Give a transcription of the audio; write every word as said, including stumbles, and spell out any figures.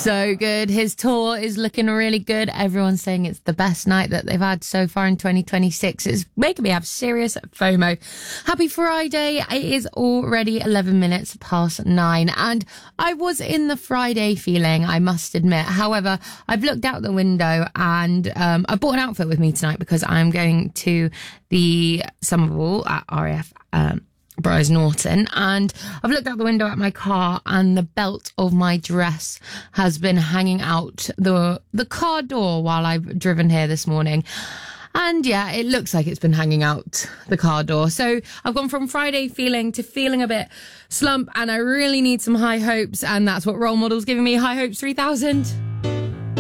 So good. His tour is looking really good. Everyone's saying it's the best night that they've had so far in twenty twenty-six. It's making me have serious FOMO. Happy Friday. It is already eleven minutes past nine. And I was in the Friday feeling, I must admit. However, I've looked out the window and um, I bought an outfit with me tonight because I'm going to the Summer Ball at R A F um, Briars Norton, and I've looked out the window at my car and the belt of my dress has been hanging out the the car door while I've driven here this morning. And yeah, it looks like it's been hanging out the car door. So I've gone from Friday feeling to feeling a bit slump, and I really need some high hopes, and that's what Role Model's giving me. High Hopes three thousand.